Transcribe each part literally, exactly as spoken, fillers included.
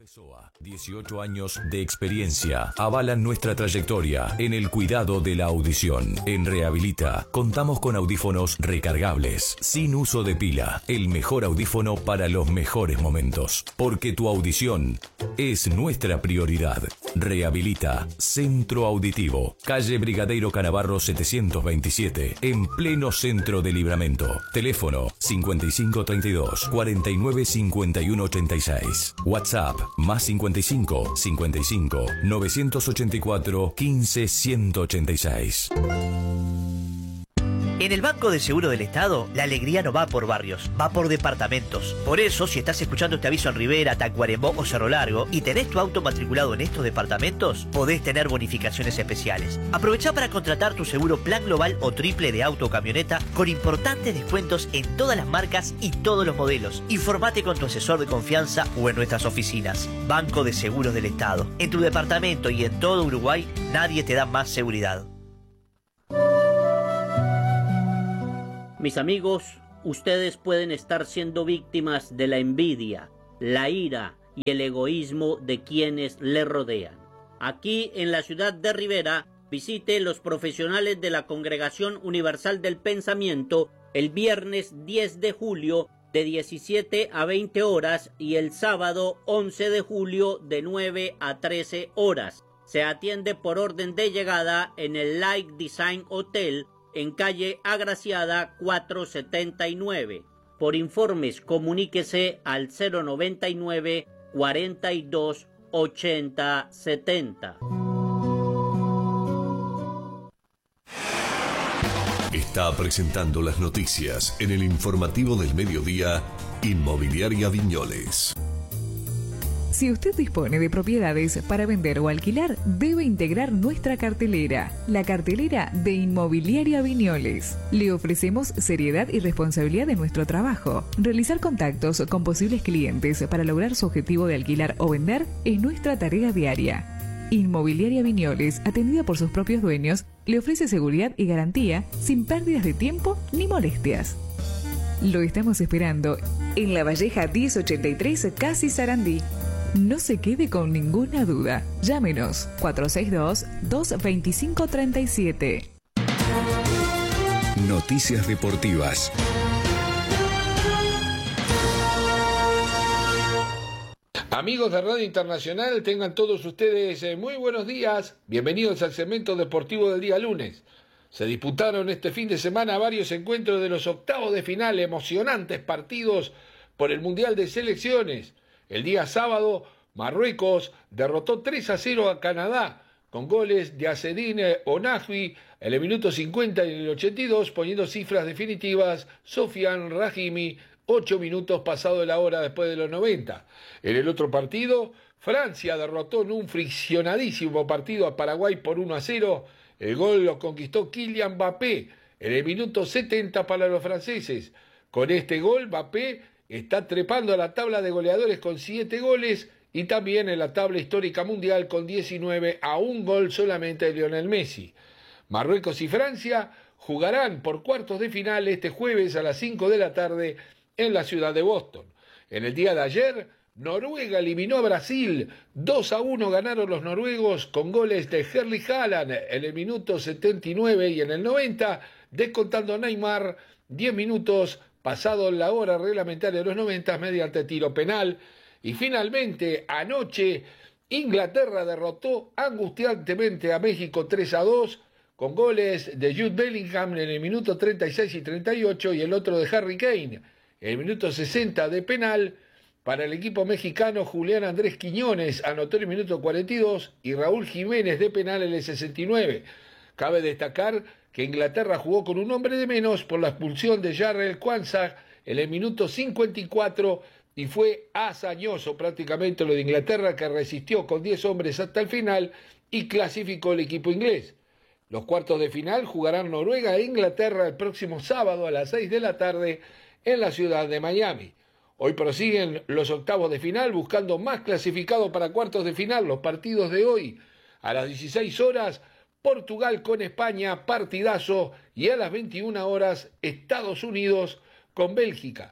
Pessoa, dieciocho años de experiencia avalan nuestra trayectoria en el cuidado de la audición. En Rehabilita contamos con audífonos recargables, sin uso de pila, el mejor audífono para los mejores momentos. Porque tu audición es nuestra prioridad. Rehabilita, Centro Auditivo, calle Brigadeiro Canavarro setecientos veintisiete, en pleno centro de Libramento. Teléfono cincuenta y cinco treinta y dos, cuarenta y nueve cincuenta y uno ochenta y seis. WhatsApp más cincuenta y cinco, cincuenta y cinco, novecientos ochenta y cuatro, quince, ciento ochenta y seis. En el Banco de Seguro del Estado, la alegría no va por barrios, va por departamentos. Por eso, si estás escuchando este aviso en Rivera, Tacuarembó o Cerro Largo y tenés tu auto matriculado en estos departamentos, podés tener bonificaciones especiales. Aprovechá para contratar tu seguro plan global o triple de auto o camioneta con importantes descuentos en todas las marcas y todos los modelos. Informate con tu asesor de confianza o en nuestras oficinas. Banco de Seguros del Estado. En tu departamento y en todo Uruguay, nadie te da más seguridad. Mis amigos, ustedes pueden estar siendo víctimas de la envidia, la ira y el egoísmo de quienes le rodean. Aquí en la ciudad de Rivera, visite los profesionales de la Congregación Universal del Pensamiento el viernes diez de julio de diecisiete a veinte horas y el sábado once de julio de nueve a trece horas. Se atiende por orden de llegada en el Light Design Hotel, en calle Agraciada cuatrocientos setenta y nueve. Por informes, comuníquese al cero noventa y nueve, cuarenta y dos, ochenta, setenta. Está presentando las noticias en el informativo del mediodía, Inmobiliaria Viñoles. Si usted dispone de propiedades para vender o alquilar, debe integrar nuestra cartelera, la cartelera de Inmobiliaria Viñoles. Le ofrecemos seriedad y responsabilidad en nuestro trabajo. Realizar contactos con posibles clientes para lograr su objetivo de alquilar o vender es nuestra tarea diaria. Inmobiliaria Viñoles, atendida por sus propios dueños, le ofrece seguridad y garantía sin pérdidas de tiempo ni molestias. Lo estamos esperando en La Valleja diez ochenta y tres, Casi Sarandí. No se quede con ninguna duda. Llámenos cuatro seis dos, dos dos cinco tres siete. Noticias deportivas. Amigos de Radio Internacional, tengan todos ustedes eh, muy buenos días. Bienvenidos al segmento deportivo del día lunes. Se disputaron este fin de semana varios encuentros de los octavos de final, emocionantes partidos por el Mundial de Selecciones. El día sábado, Marruecos derrotó tres a cero a Canadá, con goles de Azzedine Onahwi en el minuto cincuenta y en el ochenta y dos, poniendo cifras definitivas Sofiane Rahimi, ocho minutos pasado la hora después de los noventa. En el otro partido, Francia derrotó en un friccionadísimo partido a Paraguay por uno a cero. El gol lo conquistó Kylian Mbappé en el minuto setenta para los franceses. Con este gol, Mbappé está trepando a la tabla de goleadores con siete goles y también en la tabla histórica mundial con diecinueve, a un gol solamente de Lionel Messi. Marruecos y Francia jugarán por cuartos de final este jueves a las cinco de la tarde en la ciudad de Boston. En el día de ayer, Noruega eliminó a Brasil. dos a uno ganaron los noruegos con goles de Erling Haaland en el minuto setenta y nueve y en el noventa, descontando Neymar diez minutos pasado la hora reglamentaria de los noventa mediante tiro penal. Y finalmente, anoche, Inglaterra derrotó angustiantemente a México tres a dos, con goles de Jude Bellingham en el minuto treinta y seis y treinta y ocho y el otro de Harry Kane en el minuto sesenta de penal. Para el equipo mexicano, Julián Andrés Quiñones anotó en el minuto cuarenta y dos y Raúl Jiménez de penal en el sesenta y nueve. Cabe destacar que Inglaterra jugó con un hombre de menos por la expulsión de Jarrell Quansah en el minuto cincuenta y cuatro y fue hazañoso prácticamente lo de Inglaterra, que resistió con diez hombres hasta el final y clasificó el equipo inglés. Los cuartos de final jugarán Noruega e Inglaterra el próximo sábado a las seis de la tarde en la ciudad de Miami. Hoy prosiguen los octavos de final buscando más clasificados para cuartos de final. Los partidos de hoy a las dieciséis horas, Portugal con España, partidazo, y a las veintiuna horas Estados Unidos con Bélgica.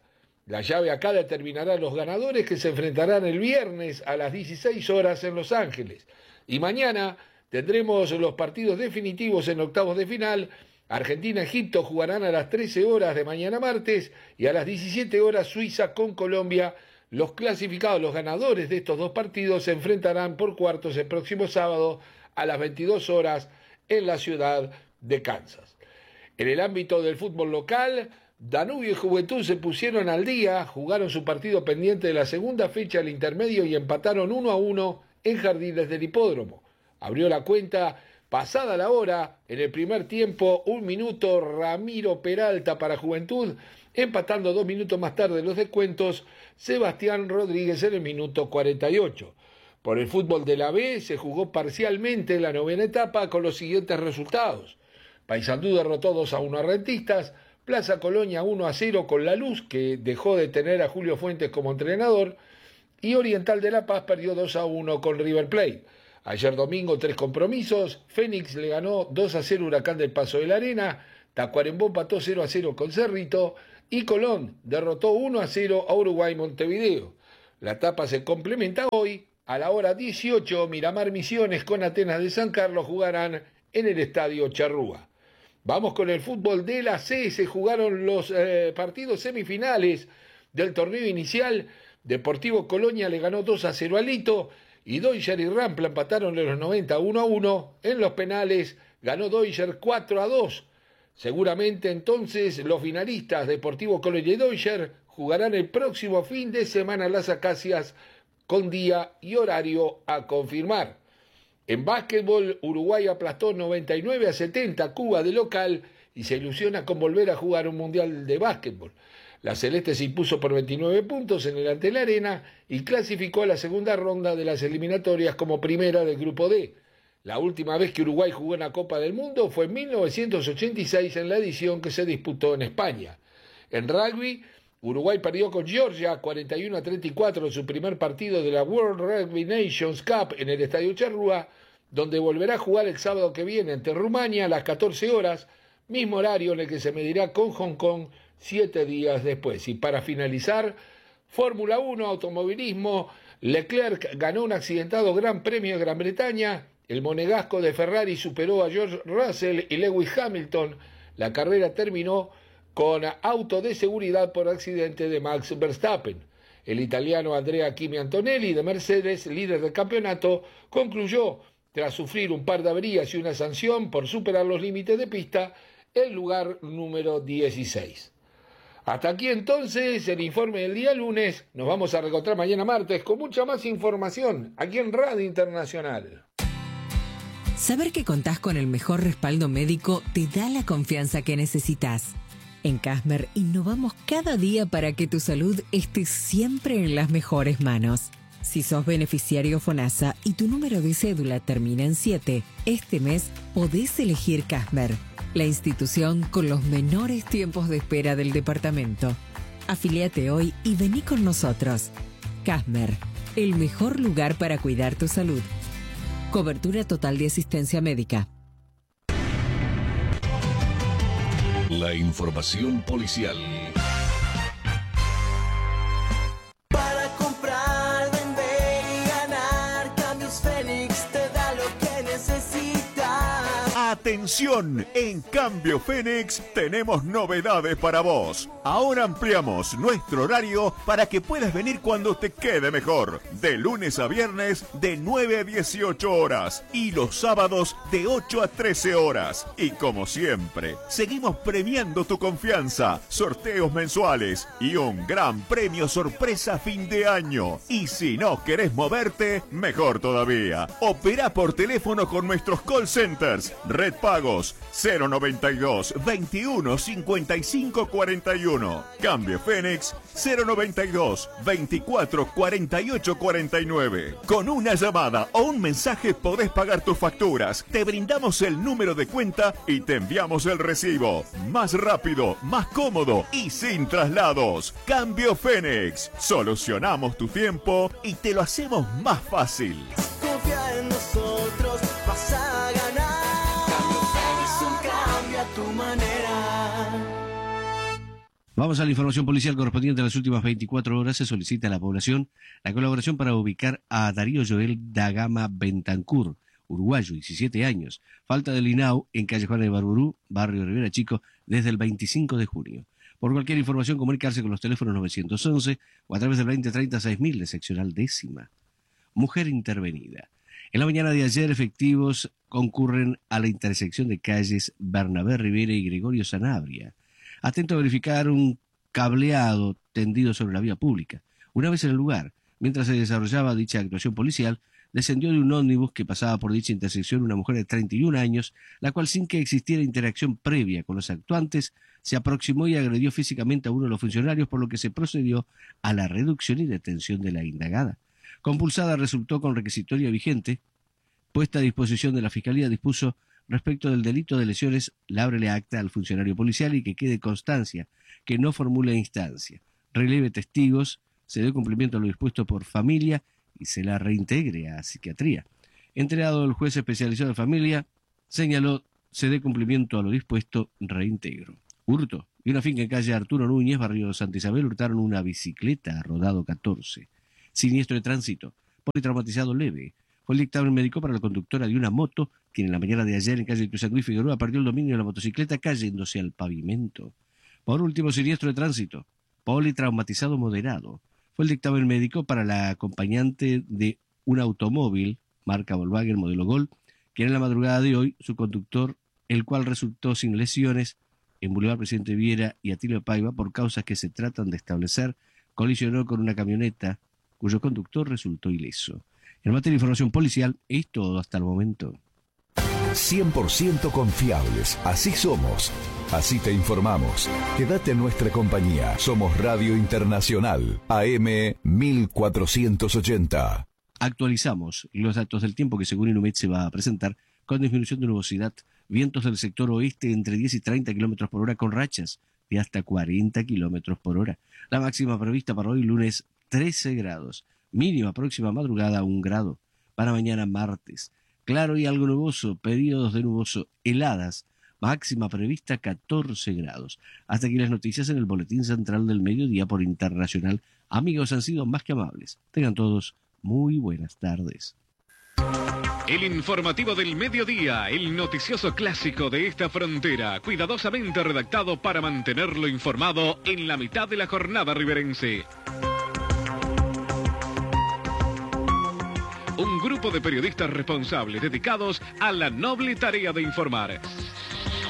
La llave acá determinará los ganadores que se enfrentarán el viernes a las dieciséis horas en Los Ángeles. Y mañana tendremos los partidos definitivos en octavos de final. Argentina-Egipto jugarán a las trece horas de mañana martes y a las diecisiete horas Suiza con Colombia. Los clasificados, los ganadores de estos dos partidos se enfrentarán por cuartos el próximo sábado a las veintidós horas en la ciudad de Kansas. En el ámbito del fútbol local, Danubio y Juventud se pusieron al día, jugaron su partido pendiente de la segunda fecha al intermedio y empataron uno a uno en Jardines del Hipódromo. Abrió la cuenta pasada la hora, en el primer tiempo, un minuto Ramiro Peralta para Juventud, empatando dos minutos más tarde los descuentos, Sebastián Rodríguez en el minuto cuarenta y ocho. Por el fútbol de la B se jugó parcialmente la novena etapa con los siguientes resultados. Paysandú derrotó dos a uno a Rentistas, Plaza Colonia uno a cero con La Luz, que dejó de tener a Julio Fuentes como entrenador, y Oriental de La Paz perdió dos a uno con River Plate. Ayer domingo tres compromisos, Fénix le ganó dos a cero Huracán del Paso de la Arena, Tacuarembó empató cero a cero con Cerrito, y Colón derrotó uno a cero a Uruguay Montevideo. La etapa se complementa hoy, a la hora dieciocho, Miramar Misiones con Atenas de San Carlos jugarán en el Estadio Charrúa. Vamos con el fútbol de la C, se jugaron los eh, partidos semifinales del torneo inicial. Deportivo Colonia le ganó dos a cero a Lito y Doiger y Rampla empataron en los noventa uno a uno. En los penales ganó Doiger cuatro a dos. Seguramente entonces los finalistas Deportivo Colonia y Doiger jugarán el próximo fin de semana en Las Acacias con día y horario a confirmar. En básquetbol, Uruguay aplastó noventa y nueve a setenta a Cuba de local y se ilusiona con volver a jugar un mundial de básquetbol. La Celeste se impuso por veintinueve puntos en el ante la Arena y clasificó a la segunda ronda de las eliminatorias como primera del Grupo D. La última vez que Uruguay jugó en la Copa del Mundo fue en mil novecientos ochenta y seis en la edición que se disputó en España. En rugby, Uruguay perdió con Georgia cuarenta y uno a treinta y cuatro en su primer partido de la World Rugby Nations Cup en el Estadio Charrúa, donde volverá a jugar el sábado que viene ante Rumania a las catorce horas, mismo horario en el que se medirá con Hong Kong siete días después. Y para finalizar, Fórmula uno, automovilismo, Leclerc ganó un accidentado Gran Premio de Gran Bretaña, el monegasco de Ferrari superó a George Russell y Lewis Hamilton, la carrera terminó con auto de seguridad por accidente de Max Verstappen. El italiano Andrea Kimi Antonelli de Mercedes, líder del campeonato, concluyó, tras sufrir un par de averías y una sanción por superar los límites de pista, el lugar número dieciséis. Hasta aquí entonces el informe del día lunes. Nos vamos a reencontrar mañana martes con mucha más información aquí en Radio Internacional. Saber que contás con el mejor respaldo médico te da la confianza que necesitas. En Casmer innovamos cada día para que tu salud esté siempre en las mejores manos. Si sos beneficiario FONASA y tu número de cédula termina en siete, este mes podés elegir Casmer, la institución con los menores tiempos de espera del departamento. Afíliate hoy y vení con nosotros. Casmer, el mejor lugar para cuidar tu salud. Cobertura total de asistencia médica. La información policial. Para comprar, vender y ganar, Cambios Fénix te da lo que necesitas. Atención, en Cambio Fénix tenemos novedades para vos. Ahora ampliamos nuestro horario para que puedas venir cuando te quede mejor. De lunes a viernes de nueve a dieciocho horas y los sábados de ocho a trece horas. Y como siempre, seguimos premiando tu confianza, sorteos mensuales y un gran premio sorpresa a fin de año. Y si no querés moverte, mejor todavía. Opera por teléfono con nuestros call centers. Red Pagos cero noventa y dos, veintiuno, cincuenta y cinco, cuarenta y uno. Cambio Fénix cero noventa y dos, veinticuatro, cuarenta y ocho, cuarenta y nueve. Con una llamada o un mensaje podés pagar tus facturas. Te brindamos el número de cuenta y te enviamos el recibo. Más rápido, más cómodo y sin traslados. Cambio Fénix. Solucionamos tu tiempo y te lo hacemos más fácil. Confía en nosotros, vas a ganar. Cambio Fénix, un cambio a tu manera. Vamos a la información policial correspondiente a las últimas veinticuatro horas. Se solicita a la población la colaboración para ubicar a Darío Joel da Gama Bentancur, uruguayo, diecisiete años. Falta del I N A U en calle Juana de Barburú, barrio Rivera Chico, desde el veinticinco de junio. Por cualquier información, comunicarse con los teléfonos novecientos once o a través del veinte treinta seis mil de seccional décima. Mujer intervenida. En la mañana de ayer, efectivos concurren a la intersección de calles Bernabé Rivera y Gregorio Sanabria. Atento a verificar un cableado tendido sobre la vía pública. Una vez en el lugar, mientras se desarrollaba dicha actuación policial, descendió de un ómnibus que pasaba por dicha intersección una mujer de treinta y un años, la cual, sin que existiera interacción previa con los actuantes, se aproximó y agredió físicamente a uno de los funcionarios, por lo que se procedió a la reducción y detención de la indagada. Compulsada resultó con requisitoria vigente, puesta a disposición de la Fiscalía, dispuso respecto del delito de lesiones, lábrele acta al funcionario policial y que quede constancia que no formule instancia, releve testigos, se dé cumplimiento a lo dispuesto por familia y se la reintegre a psiquiatría. Entregado el juez especializado de familia, señaló se dé cumplimiento a lo dispuesto, reintegro. Hurto. Y una finca en calle Arturo Núñez, barrio Santa Isabel, hurtaron una bicicleta rodado catorce. Siniestro de tránsito. Politraumatizado leve. Fue el dictamen médico para la conductora de una moto, quien en la mañana de ayer en calle Ituzaingó y Figueroa perdió el dominio de la motocicleta cayéndose al pavimento. Por último, siniestro de tránsito, politraumatizado moderado. Fue el dictamen médico para la acompañante de un automóvil, marca Volkswagen, modelo Gol, quien en la madrugada de hoy, su conductor, el cual resultó sin lesiones, en Boulevard Presidente Viera y Atilio Paiva, por causas que se tratan de establecer, colisionó con una camioneta, cuyo conductor resultó ileso. En materia de información policial, es todo hasta el momento. cien por ciento confiables. Así somos. Así te informamos. Quédate en nuestra compañía. Somos Radio Internacional, A M mil cuatrocientos ochenta. Actualizamos los datos del tiempo que según Inumet se va a presentar con disminución de nubosidad, vientos del sector oeste entre diez y treinta kilómetros por hora con rachas de hasta cuarenta kilómetros por hora. La máxima prevista para hoy lunes trece grados. Mínima próxima madrugada un grado. Para mañana martes, claro y algo nuboso, periodos de nuboso, heladas, máxima prevista catorce grados. Hasta aquí las noticias en el Boletín Central del Mediodía por Internacional. Amigos, han sido más que amables. Tengan todos muy buenas tardes. El informativo del mediodía, el noticioso clásico de esta frontera, cuidadosamente redactado para mantenerlo informado en la mitad de la jornada riverense. Un grupo de periodistas responsables dedicados a la noble tarea de informar.